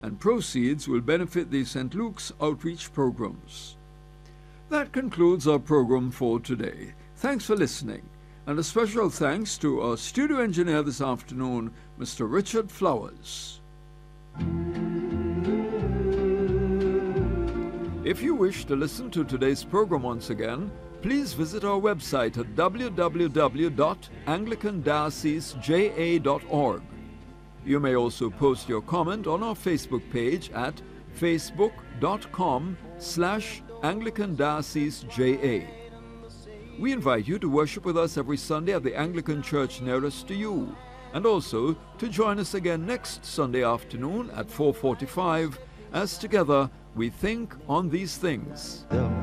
and proceeds will benefit the St. Luke's outreach programs. That concludes our program for today. Thanks for listening, and a special thanks to our studio engineer this afternoon, Mr. Richard Flowers. If you wish to listen to today's program once again, please visit our website at www.anglicandiocesejA.org. You may also post your comment on our Facebook page at facebook.com/Anglican Diocese JA. We invite you to worship with us every Sunday at the Anglican Church nearest to you, and also to join us again next Sunday afternoon at 4:45 as together we think on these things.